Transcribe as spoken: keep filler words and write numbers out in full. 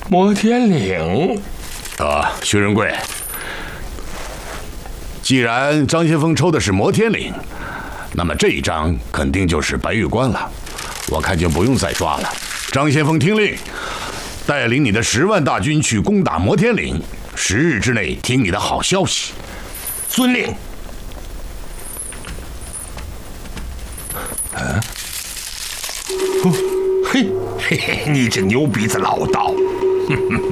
摩天岭。 啊，薛仁贵，既然张先锋抽的是摩天岭，那么这一张肯定就是白玉关了。我看就不用再抓了。张先锋听令，带领你的十万大军去攻打摩天岭，十日之内听你的好消息。 遵令。 啊，哦，嘿嘿嘿，你这牛鼻子老道！哼哼哼，